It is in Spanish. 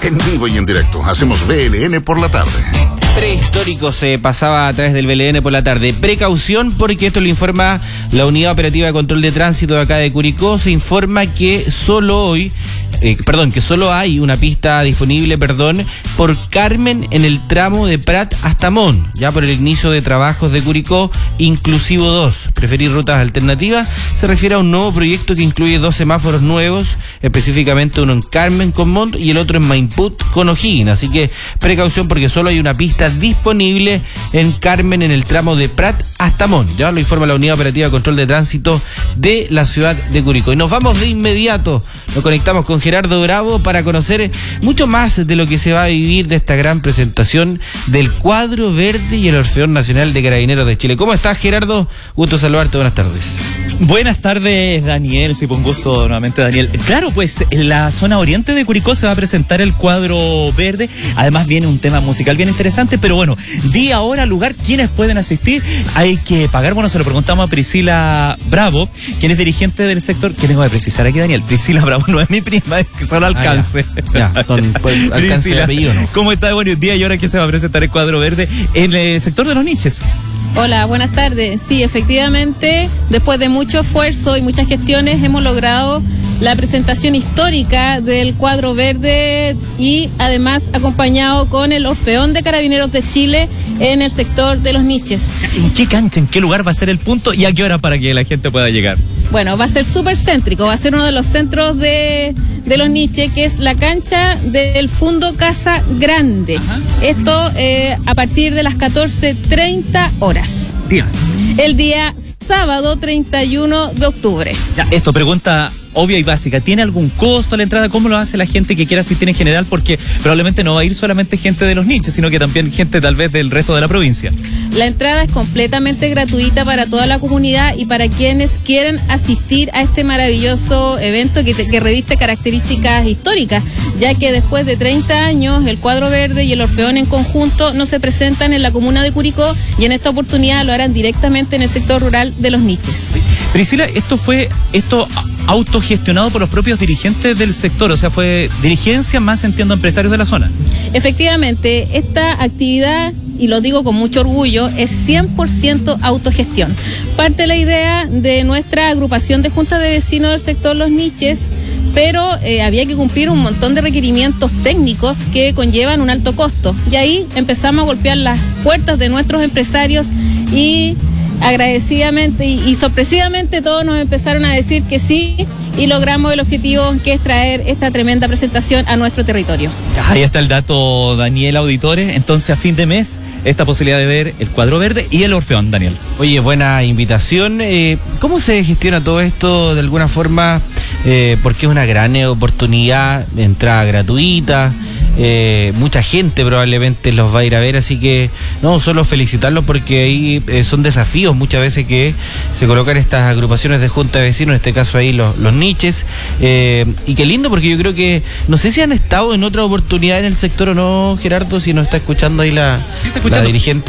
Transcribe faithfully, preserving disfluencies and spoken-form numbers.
En vivo y en directo, hacemos B L N por la tarde. Prehistórico se pasaba a través del B L N por la tarde. Precaución, porque esto lo informa la Unidad Operativa de Control de Tránsito de acá de Curicó. Se informa que solo hoy, eh, perdón, que solo hay una pista disponible, perdón, por Carmen en el tramo de Prat hasta Mon, ya por el inicio de trabajos de Curicó, inclusivo dos. Preferir rutas alternativas se refiere a un nuevo proyecto que incluye dos semáforos nuevos, específicamente uno en Carmen con Mon y el otro en Maiput con O'Higgins. Así que precaución, porque solo hay una pista disponible en Carmen en el tramo de Prat hasta Mon. Ya lo informa la Unidad Operativa de Control de Tránsito de la ciudad de Curicó. Y nos vamos de inmediato, nos conectamos con Gerardo Bravo para conocer mucho más de lo que se va a vivir de esta gran presentación del Cuadro Verde y el Orfeón Nacional de Carabineros de Chile. ¿Cómo estás, Gerardo? Gusto saludarte, buenas tardes. Buenas tardes, Daniel, sí, con gusto nuevamente, Daniel. Claro, pues en la zona oriente de Curicó se va a presentar el Cuadro Verde. Además viene un tema musical bien interesante, pero bueno, día, hora, lugar, ¿quiénes pueden asistir? Hay que pagar. Bueno, se lo preguntamos a Priscila Bravo, quien es dirigente del sector. ¿Qué tengo que precisar aquí, Daniel? Priscila Bravo no es mi prima, es que solo alcance. Ah, ya. Ya, son pues, alcance Priscila, de apellido, ¿no? ¿Cómo está? Bueno, día y hora que se va a presentar el Cuadro Verde en el sector de los niches. Hola, buenas tardes. Sí, efectivamente, después de mucho esfuerzo y muchas gestiones hemos logrado la presentación histórica del Cuadro Verde y además acompañado con el Orfeón de Carabineros de Chile en el sector de los niches. ¿En qué cancha, en qué lugar va a ser el punto y a qué hora para que la gente pueda llegar? Bueno, va a ser súper céntrico, va a ser uno de los centros de, de los niches, que es la cancha del Fundo Casa Grande. Ajá. Esto eh, a partir de las catorce treinta horas. Día. El día sábado treinta y uno de octubre. Ya, esto pregunta obvia y básica. ¿Tiene algún costo la entrada? ¿Cómo lo hace la gente que quiera asistir en general? Porque probablemente no va a ir solamente gente de los niches, sino que también gente tal vez del resto de la provincia. La entrada es completamente gratuita para toda la comunidad y para quienes quieren asistir a este maravilloso evento que, te, que reviste características históricas, ya que después de treinta años el Cuadro Verde y el Orfeón en conjunto no se presentan en la comuna de Curicó y en esta oportunidad lo harán directamente en el sector rural de los niches. Priscila, esto fue esto autogestionado por los propios dirigentes del sector, o sea, fue dirigencia más, entiendo, empresarios de la zona. Efectivamente, esta actividad, y lo digo con mucho orgullo, es cien por ciento autogestión. Parte de la idea de nuestra agrupación de juntas de vecinos del sector Los Niches, pero eh, había que cumplir un montón de requerimientos técnicos que conllevan un alto costo. Y ahí empezamos a golpear las puertas de nuestros empresarios y agradecidamente y, y sorpresivamente todos nos empezaron a decir que sí y logramos el objetivo, que es traer esta tremenda presentación a nuestro territorio. Ahí está el dato, Daniel, auditores. Entonces, a fin de mes, esta posibilidad de ver el Cuadro Verde y el Orfeón, Daniel. Oye, buena invitación. Eh, ¿Cómo se gestiona todo esto de alguna forma? Eh, porque es una gran oportunidad, entrada gratuita. Eh, mucha gente probablemente los va a ir a ver, así que no solo felicitarlos, porque ahí eh, son desafíos muchas veces que se colocan estas agrupaciones de junta de vecinos, en este caso ahí los, los niches, eh, y qué lindo, porque yo creo que no sé si han estado en otra oportunidad en el sector o no, Gerardo, si nos está escuchando ahí la, ¿Está escuchando? la dirigente.